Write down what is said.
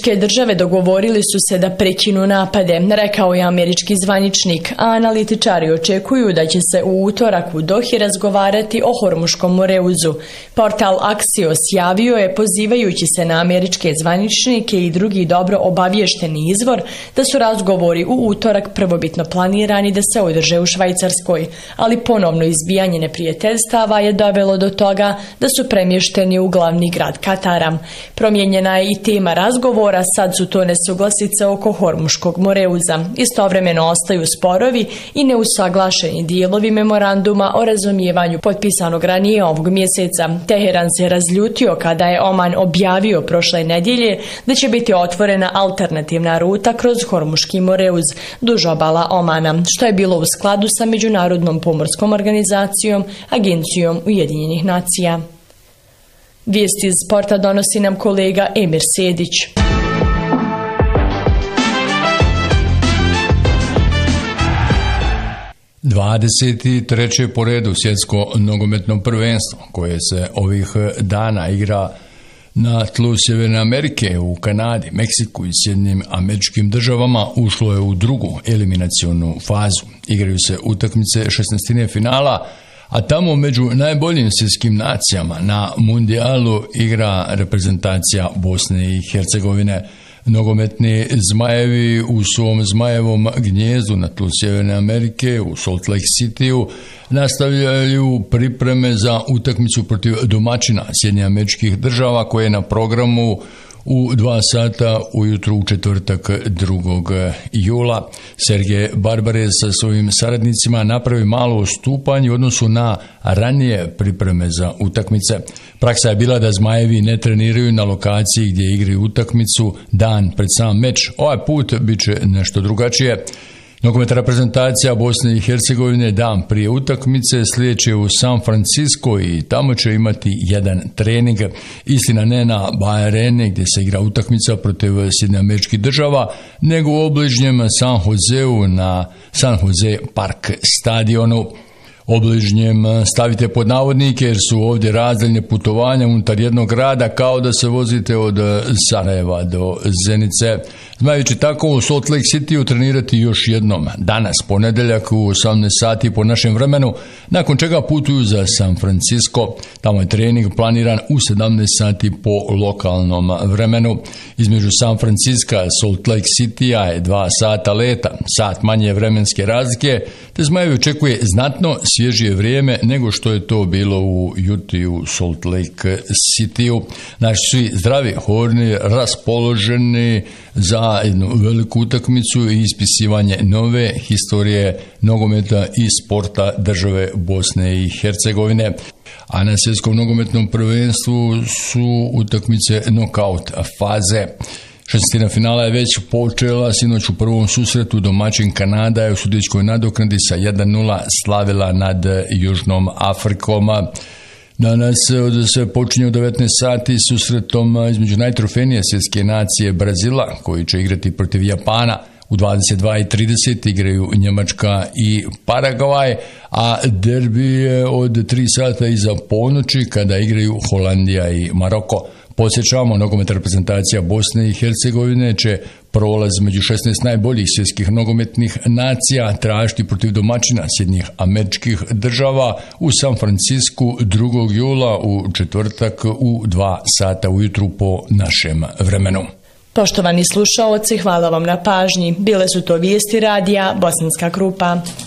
Američke Države dogovorili su se da prekinu napade, rekao je američki zvaničnik, a analitičari očekuju da će se u utorak u Dohi razgovarati o Hormuškom moreuzu. Portal Axios javio je, pozivajući se na američke zvaničnike i drugi dobro obavješteni izvor, da su razgovori u utorak prvobitno planirani da se održe u Švajcarskoj, ali ponovno izbijanje neprijateljstava je dovelo do toga da su premješteni u glavni grad Katara. Promijenjena je i tema razgovora, sad su to nesuglasice oko Hormuškog moreuza. Istovremeno ostaju sporovi i neusaglašeni dijelovi memoranduma o razumijevanju potpisanog ranije ovog mjeseca. Teheran se razljutio kada je Oman objavio prošle nedjelje da će biti otvorena alternativna ruta kroz Hormuški moreuz duž obala Omana, što je bilo u skladu sa Međunarodnom pomorskom organizacijom, Agencijom Ujedinjenih nacija. Vijesti iz sporta donosi nam kolega Emir Sedić. (23) po redu svjetsko nogometno prvenstvo koje se ovih dana igra na tlu Sjeverne Amerike, u Kanadi, Meksiku i Sjedinjenim Američkim Državama ušlo je u drugu eliminacionu fazu. Igraju se utakmice 16. finala, a tamo među najboljim svjetskim nacijama na mundijalu igra reprezentacija Bosne i Hercegovine. Nogometni zmajevi u svom zmajevom gnjezdu na tlu Sjeverne Amerike u Salt Lake Cityu nastavljaju pripreme za utakmicu protiv domaćina Sjedinjenih Američkih Država koje je na programu u 2 sata ujutru u četvrtak 2. jula. Sergej Barbarez sa svojim saradnicima napravi malo odstupanje u odnosu na ranije pripreme za utakmice. Praksa je bila da zmajevi ne treniraju na lokaciji gdje igraju utakmicu dan pred sam meč. Ovaj put bit će nešto drugačije. Nogometna reprezentacija Bosne i Hercegovine dan prije utakmice slijeće u San Francisco i tamo će imati jedan trening. Istina ne na Bay Areni gdje se igra utakmica protiv Sjedinjenih Američkih Država, nego u obližnjem San Joseu na San Jose Park stadionu. Obližnjem stavite pod navodnike jer su ovdje razdaljne putovanja unutar jednog grada kao da se vozite od Sarajeva do Zenice. Zmajevi će tako u Salt Lake Cityu trenirati još jednom danas, ponedjeljak u 18 sati po našem vremenu, nakon čega putuju za San Francisco. Tamo je trening planiran u 17 sati po lokalnom vremenu. Između San Francisca i Salt Lake Citya je 2 sata leta, sat manje vremenske razlike, te zmajevi očekuje znatno svježije vrijeme nego što je to bilo u Juti u Salt Lake Cityu. Naši svi zdravi, horni, raspoloženi za jednu veliku utakmicu i ispisivanje nove historije nogometa i sporta države Bosne i Hercegovine. A na svjetskom nogometnom prvenstvu su utakmice nokaut faze. 16. finala je već počela, sinoć u prvom susretu domaćin Kanada je u sudičkoj nadoknadi sa 1:0 slavila nad Južnom Afrikom. Danas se počinje u 19 sati susretom između najtrofejnije svjetske nacije Brazila, koji će igrati protiv Japana. U 22:30 igraju Njemačka i Paragvaj, a derbi je od 3 sata iza ponoći kada igraju Holandija i Maroko. Podsjećamo, nogometna reprezentacija Bosne i Hercegovine će prolaz među 16 najboljih svjetskih nogometnih nacija tražiti protiv domaćina Sjedinjenih Američkih Država u San Francisku 2. jula u četvrtak u 2 sata ujutru po našem vremenu. Poštovani slušaoci, hvala vam na pažnji. Bile su to vijesti radija Bosanska Krupa.